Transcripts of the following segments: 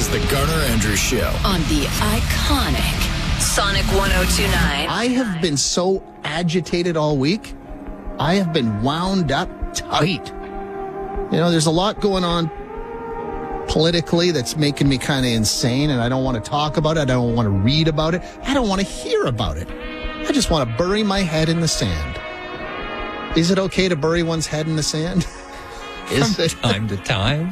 is the Garner Andrews Show on the iconic Sonic 102.9. I have been so agitated all week. I have been wound up tight. You know, there's a lot going on politically that's making me kind of insane, and I don't want to talk about it. I don't want to read about it. I don't want to hear about it. I just want to bury my head in the sand. Is it okay to bury one's head in the sand? Is it? Time to time.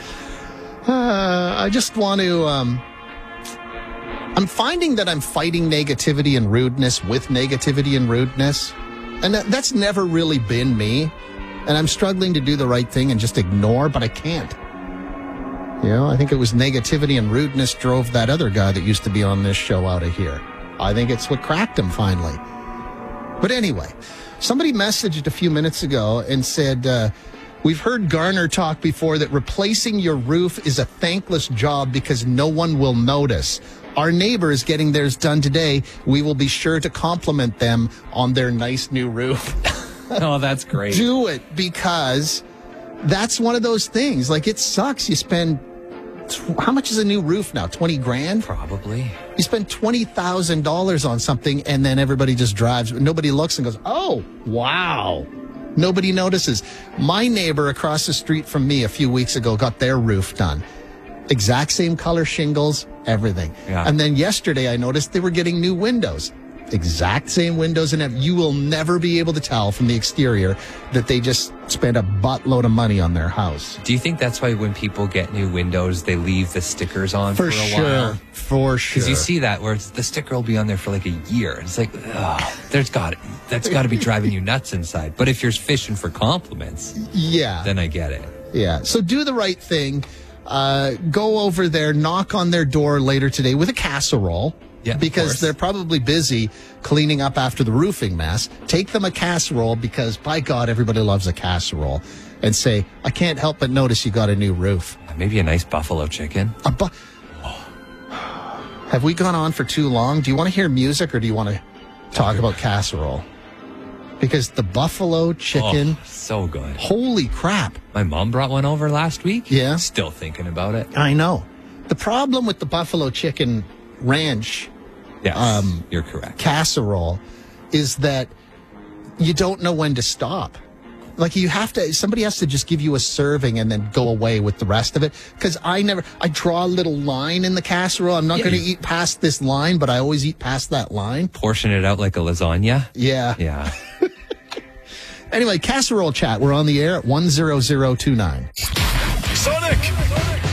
I just want to... I'm finding that I'm fighting negativity and rudeness with negativity and rudeness. And that's never really been me. And I'm struggling to do the right thing and just ignore, but I can't. You know, I think it was negativity and rudeness drove that other guy that used to be on this show out of here. I think it's what cracked him finally. But anyway, somebody messaged a few minutes ago and said, we've heard Garner talk before that replacing your roof is a thankless job because no one will notice. Our neighbor is getting theirs done today. We will be sure to compliment them on their nice new roof. Oh, that's great. Do it, because that's one of those things. Like, it sucks. You spend, how much is a new roof now? 20 grand? Probably. You spend $20,000 on something, and then everybody just drives. Nobody looks and goes, oh, wow. Nobody notices. My neighbor across the street from me a few weeks ago got their roof done. Exact same color shingles, everything. Yeah. And then yesterday I noticed they were getting new windows. Exact same windows, and you will never be able to tell from the exterior that they just spent a buttload of money on their house. Do you think that's why when people get new windows, they leave the stickers on for a while? For sure. Because you see that where the sticker will be on there for like a year. It's like, that's got to be driving you nuts inside. But if you're fishing for compliments, yeah, then I get it. Yeah. So do the right thing. Go over there, knock on their door later today with a casserole. Yeah, because they're probably busy cleaning up after the roofing mess. Take them a casserole, because by God, everybody loves a casserole. And say, I can't help but notice you got a new roof. Maybe a nice buffalo chicken. Have we gone on for too long? Do you want to hear music, or do you want to talk about casserole? Because the buffalo chicken... Oh, so good. Holy crap. My mom brought one over last week. Yeah. Still thinking about it. I know. The problem with the buffalo chicken ranch... Yes, you're correct. Casserole is that you don't know when to stop. Like, somebody has to just give you a serving and then go away with the rest of it. Because I draw a little line in the casserole. I'm not going to eat past this line, but I always eat past that line. Portion it out like a lasagna. Yeah. Yeah. Anyway, casserole chat. We're on the air at 10029. Sonic